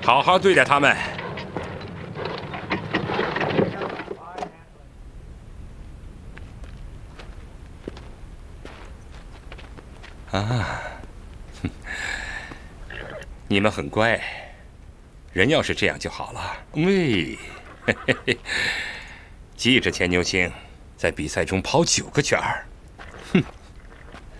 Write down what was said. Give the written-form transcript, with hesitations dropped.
好好对待他们。啊，你们很乖，人要是这样就好了。喂，嘿嘿嘿，记着，钱牛星，在比赛中跑9个圈儿。哼。